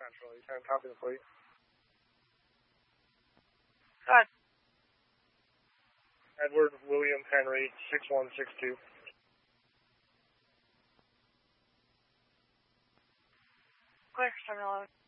Central. You can copy the fleet. Go ahead. Edward William Henry, 6162. Clear, 7-11.